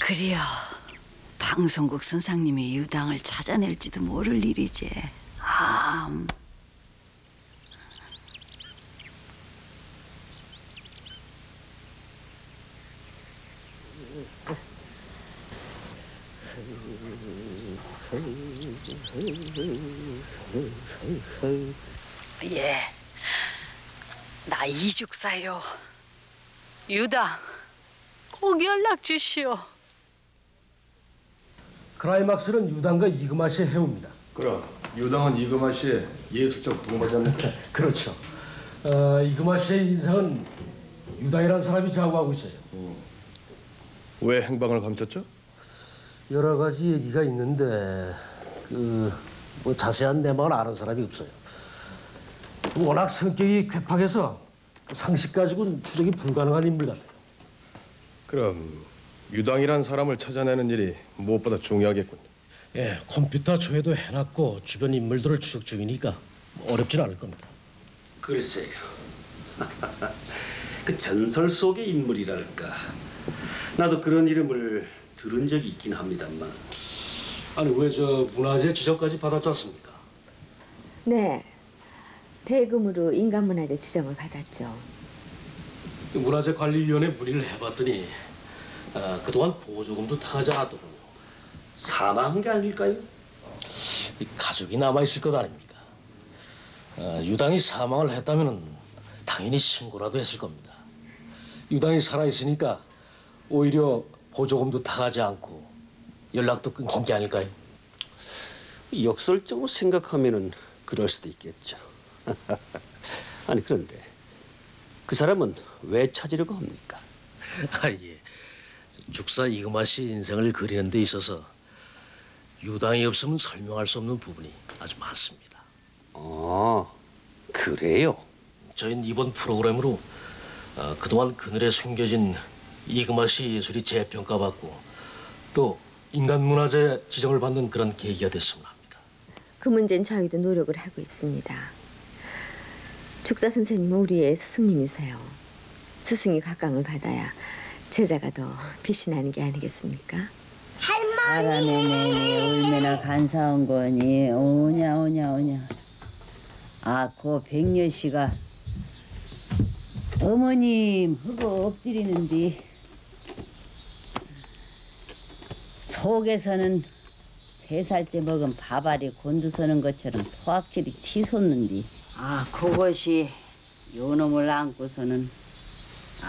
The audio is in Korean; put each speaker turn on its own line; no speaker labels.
그리요. 방송국 선상님이 유당을 찾아낼지도 모를 일이지. 예, 나 이죽사요. 유당, 꼭 연락 주시오.
클라이막스는 유당과 이금아 씨의 해우입니다.
그럼 유당은 이금아 씨의 예술적 동반자입니까?
그렇죠. 이금아 씨의 인생은 유당이라는 사람이 좌우하고 있어요.
왜 행방을 감췄죠?
여러 가지 얘기가 있는데 뭐 자세한 내막을 아는 사람이 없어요. 워낙 성격이 괴팍해서 상식 가지고는 추적이 불가능한 인물 같아요.
그럼 유당이란 사람을 찾아내는 일이 무엇보다 중요하겠군요.
예, 컴퓨터 조회도 해놨고 주변 인물들을 추적 중이니까 어렵진 않을 겁니다.
글쎄요. 그 전설 속의 인물이랄까. 나도 그런 이름을 들은 적이 있긴 합니다만.
아니 왜 저 문화재 지적까지 받았지 않습니까?
네, 대금으로 인간문화재 지정을 받았죠.
문화재관리위원회 문의를 해봤더니 그동안 보조금도 다 가지 않았더군요.
사망한 게 아닐까요?
가족이 남아있을 것 아닙니까? 유당이 사망을 했다면 당연히 신고라도 했을 겁니다. 유당이 살아있으니까 오히려 보조금도 다 가지 않고 연락도 끊긴 게 아닐까요?
역설적으로 생각하면은 그럴 수도 있겠죠. 아니 그런데 그 사람은 왜 찾으려고 합니까?
예. 죽사 이금아 씨 인생을 그리는 데 있어서 유당이 없으면 설명할 수 없는 부분이 아주 많습니다.
아, 그래요?
저희는 이번 프로그램으로 그동안 그늘에 숨겨진 이금아 씨 예술이 재평가받고 또 인간문화재 지정을 받는 그런 계기가 됐으면 합니다.
그 문제는 저희도 노력을 하고 있습니다. 죽사 선생님은 우리의 스승님이세요. 스승이 각광을 받아야 제자가 더 빛이 나는 게 아니겠습니까?
알아내네 얼마나 간사한 거니. 오냐. 그 백녀 씨가 어머님 흙어 엎드리는데 속에서는 3살째 먹은 밥알이 곤두서는 것처럼 토악질이 치솟는디 그것이 요놈을 안고서는